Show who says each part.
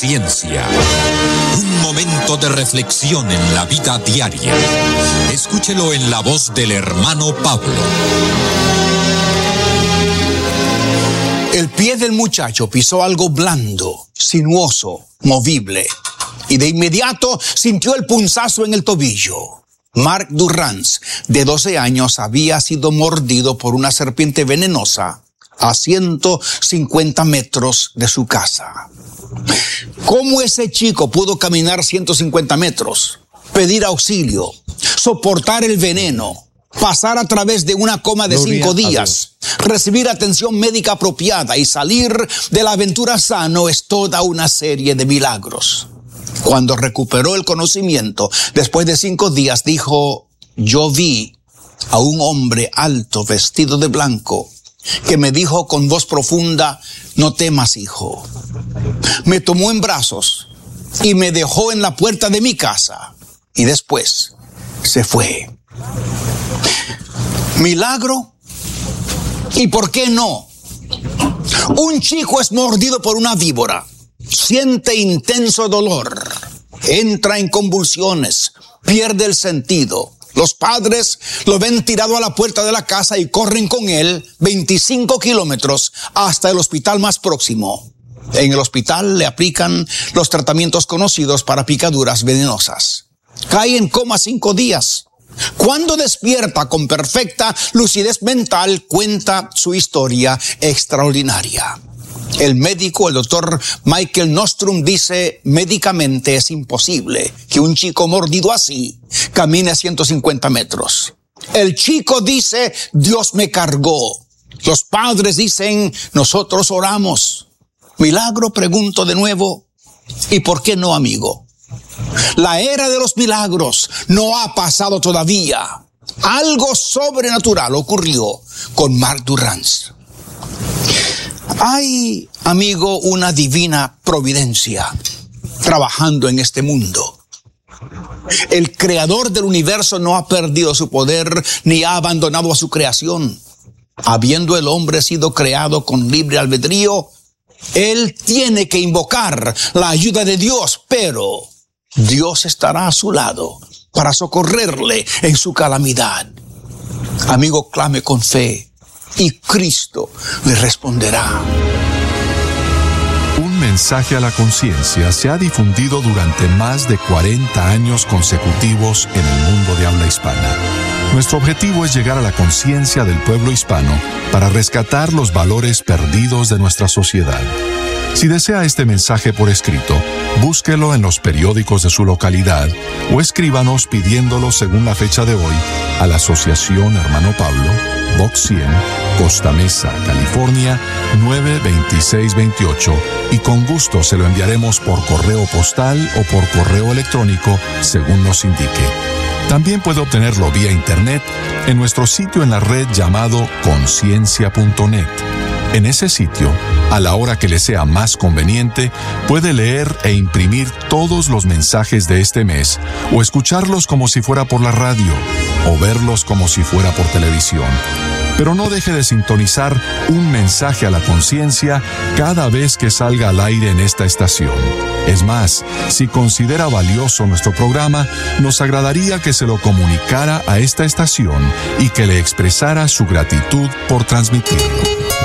Speaker 1: Ciencia. Un momento de reflexión en la vida diaria. Escúchelo en la voz del hermano Pablo.
Speaker 2: El pie del muchacho pisó algo blando, sinuoso, movible, y de inmediato sintió el punzazo en el tobillo. Mark Durrance, de 12 años, había sido mordido por una serpiente venenosa a 150 metros de su casa. ¿Cómo ese chico pudo caminar 150 metros, pedir auxilio, soportar el veneno, pasar a través de una coma de 5 días, recibir atención médica apropiada y salir de la aventura sano? Es toda una serie de milagros. Cuando recuperó el conocimiento, después de 5 días, dijo: yo vi a un hombre alto, vestido de blanco, que me dijo con voz profunda: no temas, hijo. Me tomó en brazos y me dejó en la puerta de mi casa, y después se fue. ¿Milagro? ¿Y por qué no? Un chico es mordido por una víbora, siente intenso dolor, entra en convulsiones, pierde el sentido. Los padres lo ven tirado a la puerta de la casa y corren con él 25 kilómetros hasta el hospital más próximo. En el hospital le aplican los tratamientos conocidos para picaduras venenosas. Cae en coma 5 días. Cuando despierta con perfecta lucidez mental, cuenta su historia extraordinaria. El médico, el doctor Michael Nostrum, dice: médicamente es imposible que un chico mordido así camine 150 metros. El chico dice: Dios me cargó. Los padres dicen: nosotros oramos. ¿Milagro? Pregunto de nuevo. ¿Y por qué no, amigo? La era de los milagros no ha pasado todavía. Algo sobrenatural ocurrió con Mark Durrance. Hay, amigo, una divina providencia trabajando en este mundo. El creador del universo no ha perdido su poder ni ha abandonado a su creación. Habiendo el hombre sido creado con libre albedrío, él tiene que invocar la ayuda de Dios, pero Dios estará a su lado para socorrerle en su calamidad. Amigo, clame con fe y Cristo le responderá.
Speaker 3: Un mensaje a la conciencia se ha difundido durante más de 40 años consecutivos en el mundo de habla hispana. Nuestro objetivo es llegar a la conciencia del pueblo hispano para rescatar los valores perdidos de nuestra sociedad. Si desea este mensaje por escrito, búsquelo en los periódicos de su localidad o escríbanos pidiéndolo según la fecha de hoy a la Asociación Hermano Pablo, Box 100, Costa Mesa, California, 92628, y con gusto se lo enviaremos por correo postal o por correo electrónico según nos indique. También puede obtenerlo vía internet en nuestro sitio en la red llamado conciencia.net. En ese sitio, a la hora que le sea más conveniente, puede leer e imprimir todos los mensajes de este mes, o escucharlos como si fuera por la radio, o verlos como si fuera por televisión. Pero no deje de sintonizar un mensaje a la conciencia cada vez que salga al aire en esta estación. Es más, si considera valioso nuestro programa, nos agradaría que se lo comunicara a esta estación y que le expresara su gratitud por transmitirlo.